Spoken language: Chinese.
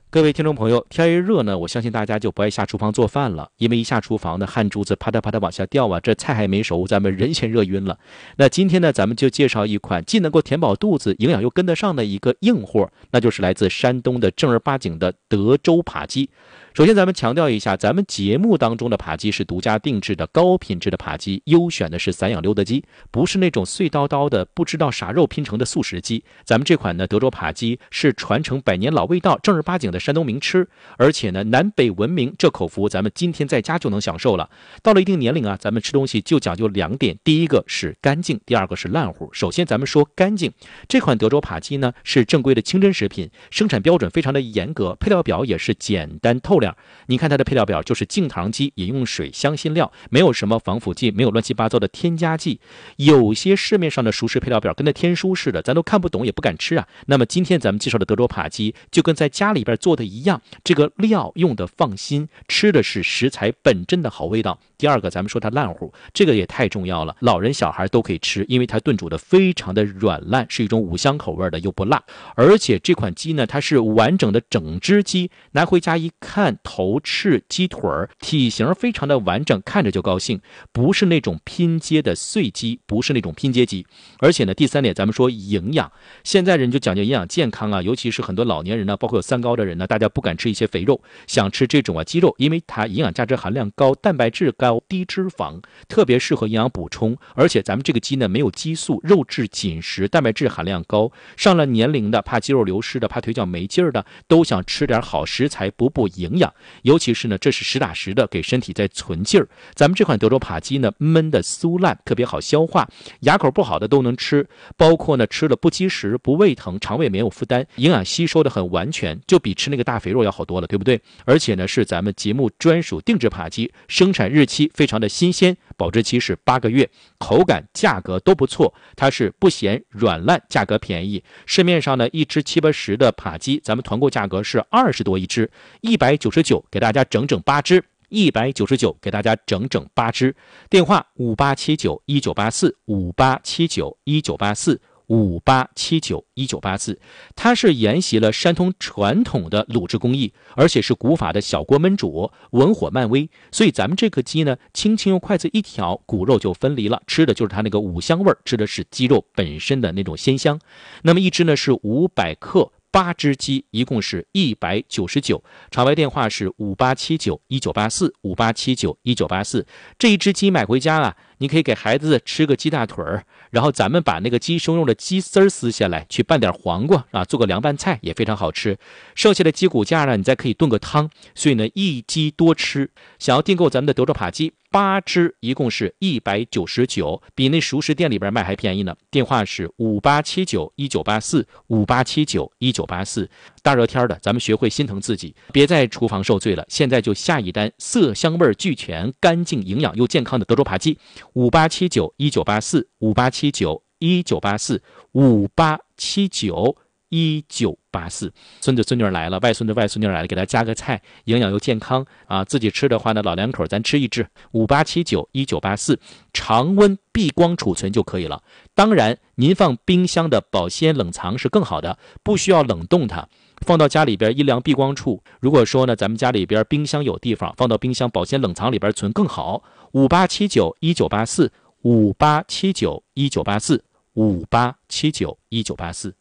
各位听众朋友，天一热呢，我相信大家就不爱下厨房做饭了，因为一下厨房呢，汗珠子啪嗒啪嗒往下掉啊，这菜还没熟，咱们人先热晕了。那今天呢，咱们就介绍一款既能够填饱肚子，营养又跟得上的一个硬货，那就是来自山东的正儿八经的德州扒鸡。首先咱们强调一下，咱们节目当中的扒鸡是独家定制的高品质的扒鸡，优选的是散养溜的鸡，不是那种碎叨叨的不知道啥肉拼成的速食鸡。咱们这款呢德州扒鸡是传承100年老味道，正儿八经的山东名吃，而且呢南北闻名，这口福咱们今天在家就能享受了。到了一定年龄啊，咱们吃东西就讲究2点，第一个是干净，第二个是烂乎。首先咱们说干净，这款德州扒鸡呢是正规的清真食品，生产标准非常的严格，配料表也是简单透亮。你看它的配料表就是净糖鸡、饮用水、香辛料，没有什么防腐剂，没有乱七八糟的添加剂。有些市面上的熟食配料表跟那天书似的，咱都看不懂也不敢吃啊。那么今天咱们介绍的德州扒鸡就跟在家里边做的一样，这个料用的放心，吃的是食材本真的好味道。第二个咱们说它烂乎，这个也太重要了，老人小孩都可以吃，因为它炖煮的非常的软烂，是一种五香口味的，又不辣。而且这款鸡呢，它是完整的整只鸡，拿回家一看，头翅鸡腿体型非常的完整，看着就高兴，不是那种拼接的碎鸡，不是那种拼接鸡。而且呢，第3点咱们说营养，现在人就讲究营养健康啊，尤其是很多老年人呢，包括有3高的人呢，大家不敢吃一些肥肉，想吃这种鸡肉，因为它营养价值含量高，蛋白质高，低脂肪，特别适合营养补充。而且咱们这个鸡呢没有激素，肉质紧实，蛋白质含量高，上了年龄的怕肌肉流失的，怕腿脚没劲儿的，都想吃点好食材补补营养。尤其是呢，这是实打实的给身体在存劲儿。咱们这款德州扒鸡呢，焖的酥烂，特别好消化，牙口不好的都能吃，包括呢吃了不积食、不胃疼，肠胃没有负担，营养吸收的很完全，就比吃那个大肥肉要好多了，对不对？而且呢，是咱们节目专属定制扒鸡，生产日期非常的新鲜，保质期是8个月，口感、价格都不错，它是不咸软烂，价格便宜。市面上呢，一只70-80的扒鸡，咱们团购价格是20多一只，199给大家整整8只。199给大家整整8只，电话5879-1984，5879-1984，5879-1984。它是沿袭了山东传统的卤制工艺，而且是古法的小锅焖煮，文火慢煨，所以咱们这个鸡呢，轻轻用筷子一挑，骨肉就分离了，吃的就是它那个五香味，吃的是鸡肉本身的那种鲜香。那么一只呢是500克。8只鸡一共是199，场外电话是5879-1984，5879-1984。这一只鸡买回家啊，你可以给孩子吃个鸡大腿儿，然后咱们把那个鸡胸肉的鸡丝撕下来，去拌点黄瓜啊，做个凉拌菜也非常好吃。剩下的鸡骨架呢，你再可以炖个汤，所以呢一鸡多吃。想要订购咱们的德州扒鸡，8只一共是199，比那熟食店里边卖还便宜呢。电话是5879-1984，5879-1984。大热天的，咱们学会心疼自己，别在厨房受罪了。现在就下一单，色香味俱全，干净营养又健康的德州扒鸡，5879-1984，5879-1984，5879-1984。孙子孙女来了，外孙子外孙女来了，给他加个菜，营养又健康啊！自己吃的话呢，老两口咱吃一只，5879-1984，常温避光储存就可以了。当然，您放冰箱的保鲜冷藏是更好的，不需要冷冻它。放到家里边阴凉避光处，如果说呢咱们家里边冰箱有地方，放到冰箱保鲜冷藏里边存更好。5879-1984，5879-1984，5879-1984。